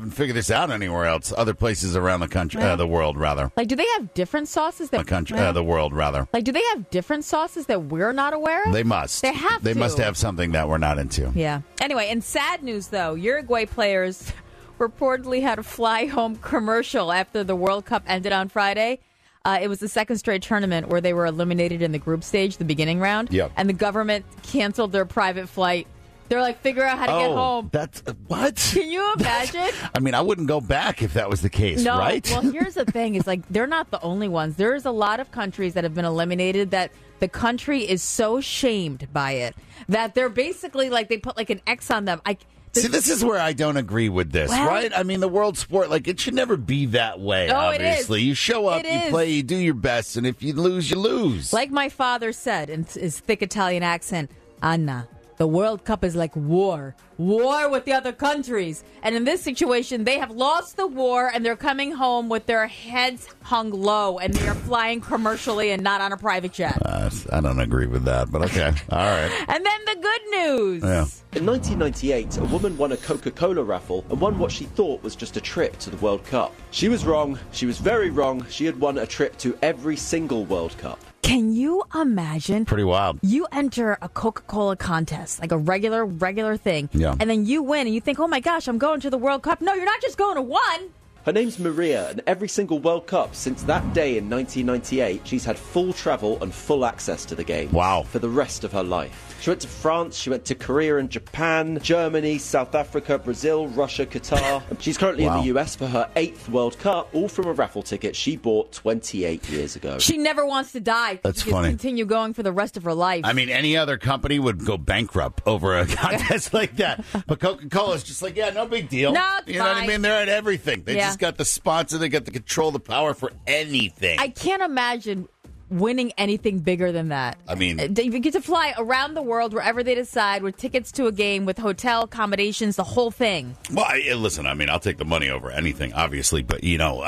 haven't figured this out anywhere else. Other places around the country, the world, rather. Like, do they have different sauces that The world, rather. Like, do they have different sauces that we're not aware of? They must. They have. They must have something that we're not into. Yeah. Anyway, in sad news, though, Uruguay players reportedly had a fly-home commercial after the World Cup ended on Friday. It was the second straight tournament where they were eliminated in the group stage, the beginning round. Yep. And the government canceled their private flight. They're like, figure out how to get home. That's what? Can you imagine? I mean, I wouldn't go back if that was the case, right? Well, here's the thing. Is like, they're not the only ones. There's a lot of countries that have been eliminated that the country is so shamed by it that they're basically like, they put like an X on them. See, this is where I don't agree with this, right? I mean, the world sport, like, it should never be that way, obviously. You show up, you play, you do your best, and if you lose, you lose. Like my father said in his thick Italian accent, Anna, the World Cup is like war with the other countries. And in this situation, they have lost the war, and they're coming home with their heads hung low, and they're flying commercially and not on a private jet. I don't agree with that, but okay. All right. And then the good news. Yeah. In 1998, a woman won a Coca-Cola raffle and won what she thought was just a trip to the World Cup. She was wrong. She was very wrong. She had won a trip to every single World Cup. Can you imagine? Pretty wild. You enter a Coca-Cola contest, like a regular thing, and then you win, and you think, oh my gosh, I'm going to the World Cup. No, you're not just going to one. Her name's Maria, and every single World Cup since that day in 1998, she's had full travel and full access to the game. Wow. For the rest of her life. She went to France, she went to Korea and Japan, Germany, South Africa, Brazil, Russia, Qatar. She's currently in the US for her 8th World Cup, all from a raffle ticket she bought 28 years ago. She never wants to die. That's she funny. Continue going for the rest of her life. I mean, any other company would go bankrupt over a contest like that. But Coca-Cola's just like, yeah, no big deal. No, it's you know what I fine. mean? They're at everything. They just got the sponsor. They got the control, the power for anything. I can't imagine winning anything bigger than that. I mean, you get to fly around the world wherever they decide with tickets to a game, with hotel accommodations, the whole thing. Well, listen, I mean, I'll take the money over anything, obviously, but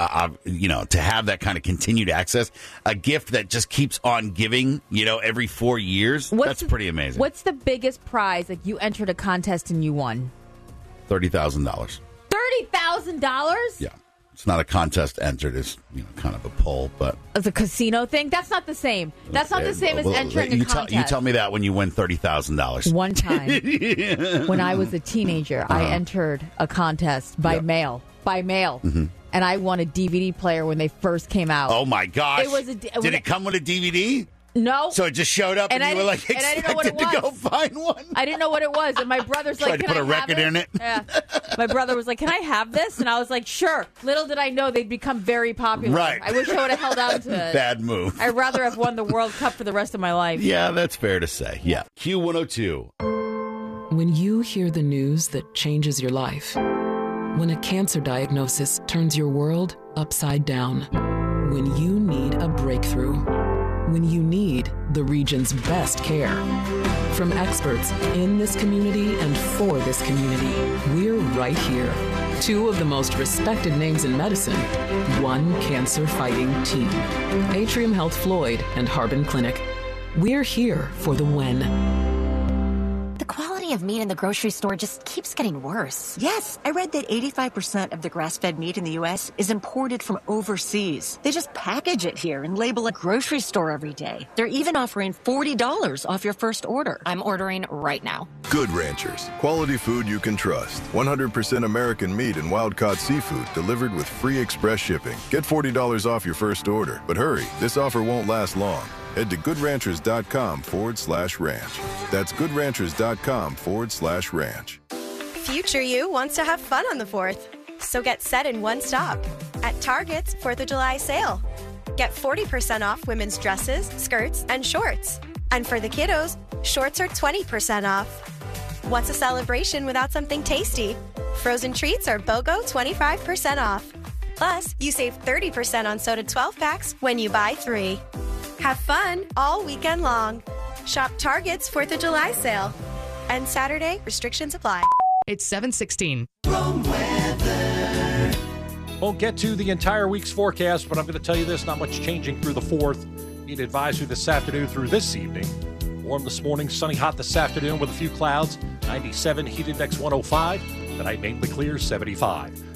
to have that kind of continued access, a gift that just keeps on giving, every 4 years, that's pretty amazing. What's the biggest prize? Like, you entered a contest and you won $30,000. $30,000? Yeah. It's not a contest entered. It's kind of a poll, but it's a casino thing. That's not the same. That's not the same as entering a contest. You tell me that when you win $30,000. One time, when I was a teenager, I entered a contest by mail. Mm-hmm. And I won a DVD player when they first came out. Oh my gosh! Did it come with a DVD? No. So it just showed up and you were like expected to go find one? I didn't know what it was. And my brother's like, can I put a record in it? Yeah. My brother was like, can I have this? And I was like, sure. Little did I know they'd become very popular. Right. I wish I would have held on to it. Bad move. I'd rather have won the World Cup for the rest of my life. Yeah, that's fair to say. Yeah. Q102. When you hear the news that changes your life, when a cancer diagnosis turns your world upside down, when you need a breakthrough, when you need the region's best care. From experts in this community and for this community, we're right here. Two of the most respected names in medicine, one cancer-fighting team. Atrium Health Floyd and Harbin Clinic. We're here for the when. The quality of meat in the grocery store just keeps getting worse. Yes, I read that 85% of the grass-fed meat in the U.S. is imported from overseas. They just package it here and label it grocery store every day. They're even offering $40 off your first order. I'm ordering right now. Good Ranchers. Quality food you can trust. 100% American meat and wild-caught seafood delivered with free express shipping. Get $40 off your first order. But hurry, this offer won't last long. Head to goodranchers.com/ranch. That's goodranchers.com/ranch. Future you wants to have fun on the 4th. So get set in one stop at Target's 4th of July sale. Get 40% off women's dresses, skirts, and shorts. And for the kiddos, shorts are 20% off. What's a celebration without something tasty? Frozen treats are BOGO 25% off. Plus, you save 30% on soda 12-packs when you buy 3. Have fun all weekend long. Shop Target's 4th of July sale. And Saturday, restrictions apply. It's 7:16. Won't get to the entire week's forecast, but I'm going to tell you this, not much changing through the 4th. Need advisory this afternoon through this evening. Warm this morning, sunny hot this afternoon with a few clouds. 97, heat index 105. Tonight mainly clear, 75.